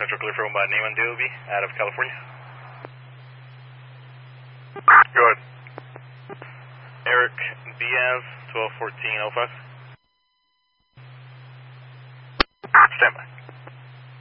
Metro clear for one by Neyman DOB out of California. Go ahead. Eric Diaz, 121405. Stand by.